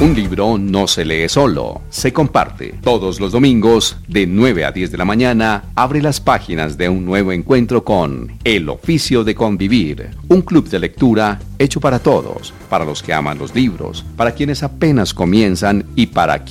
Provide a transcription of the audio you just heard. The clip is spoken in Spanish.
Un libro no se lee solo, se comparte. Todos los domingos, de 9 a 10 de la mañana, abre las páginas de un nuevo encuentro con El Oficio de Convivir, un club de lectura hecho para todos, para los que aman los libros, para quienes apenas comienzan y para